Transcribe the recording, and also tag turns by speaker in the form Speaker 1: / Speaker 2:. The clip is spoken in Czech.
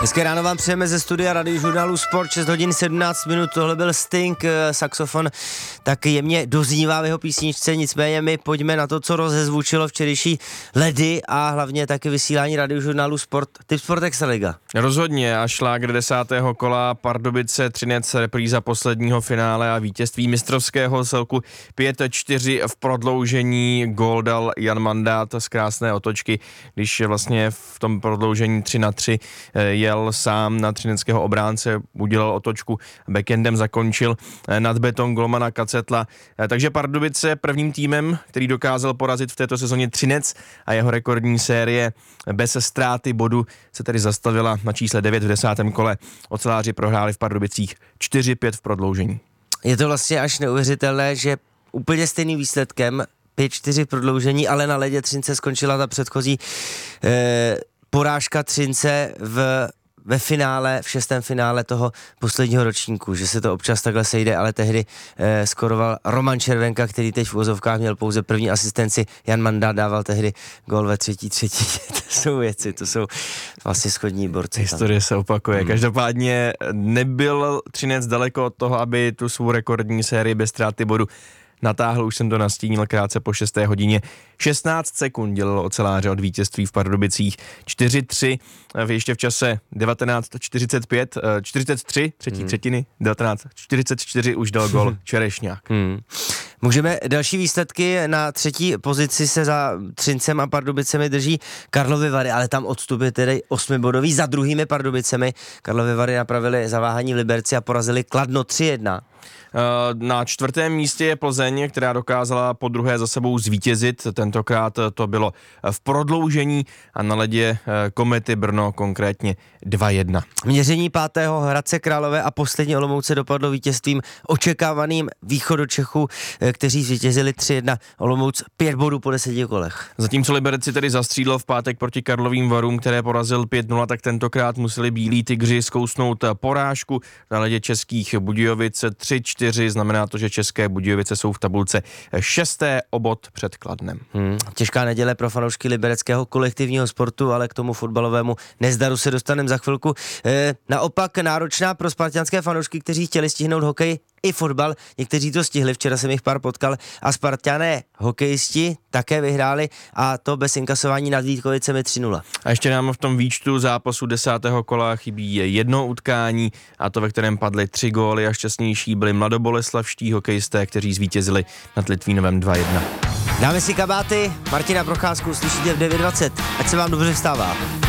Speaker 1: Hezké ráno vám přejeme ze studia Radiožurnálu Sport, 6 hodin 17 minut, tohle byl Sting, saxofon tak jemně doznívá v jeho písničce, nicméně my pojďme na to, co rozezvučilo včerejší ledy a hlavně taky vysílání Radiožurnálu Sport, Tipsport Extraliga.
Speaker 2: Rozhodně a šlágr 10. kola Pardubice Třinec, repríza posledního finále a vítězství mistrovského celku 5-4 v prodloužení, gól dal Jan Mandát z krásné otočky, když vlastně v tom prodloužení 3-3 jel sám na třineckého obránce, udělal otočku, backendem zakončil nad beton golmana Kacetla. Takže Pardubice prvním týmem, který dokázal porazit v této sezóně Třinec a jeho rekordní série bez ztráty bodu se tedy zastavila na čísle 9 v 10. kole. Oceláři prohráli v Pardubicích 4-5 v prodloužení.
Speaker 1: Je to vlastně až neuvěřitelné, že úplně stejným výsledkem 5-4 v prodloužení, ale na ledě Třince skončila ta předchozí porážka Třince ve finále, v 6. finále toho posledního ročníku, že se to občas takhle sejde, ale tehdy skoroval Roman Červenka, který teď v uvozovkách měl pouze první asistenci, Jan Mandát dával tehdy gól ve třetí. To jsou věci, to jsou vlastně schodní borci.
Speaker 2: Historie se opakuje. Každopádně nebyl Třinec daleko od toho, aby tu svou rekordní sérii bez ztráty bodu natáhl, už jsem to nastínil krátce po 6. hodině. 16 sekund dělalo oceláře od vítězství v Pardubicích. 4-3 ještě v čase 19:43, třetí třetiny, 19:44 už dal gól Čerešňák.
Speaker 1: Můžeme další výsledky, na třetí pozici se za Třincem a Pardubicemi drží Karlovy Vary, ale tam odstup je tedy 8bodový za druhými Pardubicemi. Karlovy Vary napravili zaváhání v Liberci a porazili Kladno 3-1.
Speaker 2: Na 4. místě je Plzeň, která dokázala po druhé za sebou zvítězit. Tentokrát to bylo v prodloužení a na ledě Komety Brno konkrétně 2-1.
Speaker 1: Měření 5. Hradce Králové a poslední Olomouce dopadlo vítězstvím očekávaným Východočechů, kteří zvítězili 3-1. Olomouc 5 bodů po 10 kolech.
Speaker 2: Zatímco Liberec tedy zastřídlo v pátek proti Karlovým Varům, které porazil 5-0, tak tentokrát museli Bílí Tygři zkousnout porážku na ledě Českých Budějovic 3-4. Znamená to, že České Budějovice jsou v tabulce 6. o bod před Kladnem.
Speaker 1: Těžká neděle pro fanoušky libereckého kolektivního sportu, ale k tomu fotbalovému nezdaru se dostaneme za chvilku. Naopak náročná pro spartanské fanoušky, kteří chtěli stihnout hokej i fotbal. Někteří to stihli, včera jsem jich pár potkal a Spartané hokejisti také vyhráli a to bez inkasování nad Vítkovicemi 3-0.
Speaker 2: A ještě nám v tom výčtu zápasu 10. kola chybí jedno utkání a to, ve kterém padly 3 góly a šťastnější byli mladoboleslavští hokejisté, kteří zvítězili nad Litvínovem 2-1.
Speaker 1: Dáme si kabáty, Martina Procházku slyšíte v 9:20, ať se vám dobře vstává.